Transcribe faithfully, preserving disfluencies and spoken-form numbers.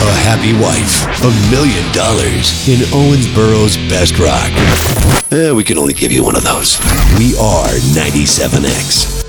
a happy wife, a million dollars in Owensboro's best rock. Eh, we can only give you one of those. We are ninety-seven X.